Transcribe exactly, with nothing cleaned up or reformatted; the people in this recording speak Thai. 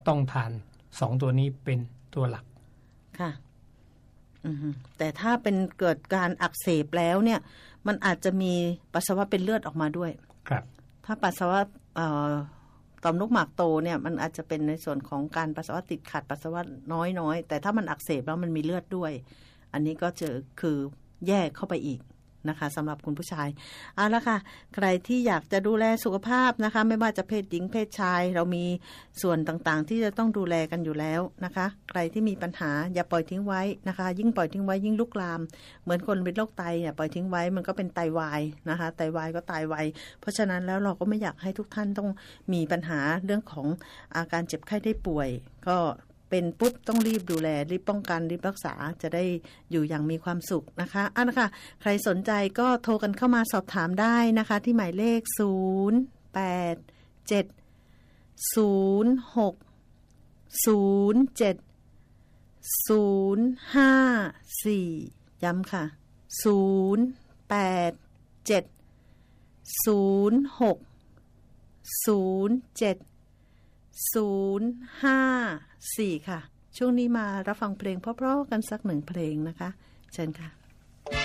ต้องทานสองตัวนี้เป็นตัวหลักค่ะแต่ถ้าเป็นเกิดการอักเสบแล้วเนี่ยมันอาจจะมีปัสสาวะเป็นเลือดออกมาด้วยครับถ้าปัสสาวะต่อมลูกหมากโตเนี่ยมันอาจจะเป็นในส่วนของการปัสสาวะติดขัดปัสสาวะน้อยๆแต่ถ้ามันอักเสบแล้วมันมีเลือดด้วยอันนี้ก็จะคือแยกเข้าไปอีกนะคะสำหรับคุณผู้ชายเอาละค่ะใครที่อยากจะดูแลสุขภาพนะคะไม่ว่าจะเพศหญิงเพศชายเรามีส่วนต่างๆที่จะต้องดูแลกันอยู่แล้วนะคะใครที่มีปัญหาอย่าปล่อยทิ้งไว้นะคะยิ่งปล่อยทิ้งไว้ยิ่งลุกลามเหมือนคนเป็นโรคไตเนี่ยปล่อยทิ้งไว้มันก็เป็นไตวายนะคะไตวายก็ตายไวเพราะฉะนั้นแล้วเราก็ไม่อยากให้ทุกท่านต้องมีปัญหาเรื่องของอาการเจ็บไข้ได้ป่วยก็เป็นปุ๊บต้องรีบดูแลรีบป้องกันรีบรักษาจะได้อยู่อย่างมีความสุขนะคะอ่ะนะคะใครสนใจก็โทรกันเข้ามาสอบถามได้นะคะที่หมายเลขศูนย์ แปด เจ็ด ศูนย์ หก ศูนย์ เจ็ด ศูนย์ ห้า สี่ ย้ำค่ะศูนย์ แปด เจ็ด ศูนย์ หก ศูนย์ เจ็ด ศูนย์ ห้า สี่ค่ะช่วงนี้มารับฟังเพลงเพราะๆกันสักหนึ่งเพลงนะคะเชิญค่ะ